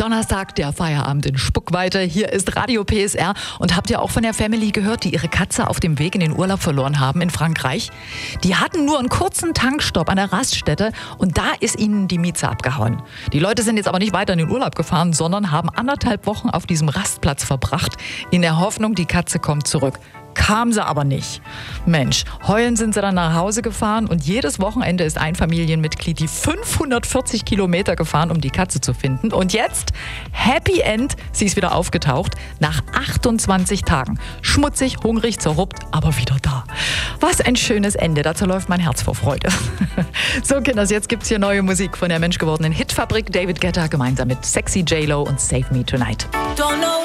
Donnerstag, der Feierabend in Spuckweite. Hier ist Radio PSR. Und habt ihr auch von der Family gehört, die ihre Katze auf dem Weg in den Urlaub verloren haben in Frankreich? Die hatten nur einen kurzen Tankstopp an der Raststätte und da ist ihnen die Mieze abgehauen. Die Leute sind jetzt aber nicht weiter in den Urlaub gefahren, sondern haben 1,5 Wochen auf diesem Rastplatz verbracht, in der Hoffnung, die Katze kommt zurück. Kam sie aber nicht. Mensch, heulend sind sie dann nach Hause gefahren und jedes Wochenende ist ein Familienmitglied die 540 Kilometer gefahren, um die Katze zu finden. Und jetzt, Happy End, sie ist wieder aufgetaucht, nach 28 Tagen. Schmutzig, hungrig, zerruppt, aber wieder da. Was ein schönes Ende, dazu läuft mein Herz vor Freude. So Kinders, jetzt gibt's hier neue Musik von der menschgewordenen Hitfabrik David Guetta gemeinsam mit Sexy J-Lo und Save Me Tonight. Don't know